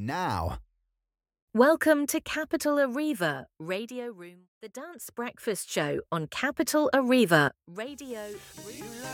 now. Welcome to Capital Arriva Radio Room, the dance breakfast show on Capital Arriva Radio Room.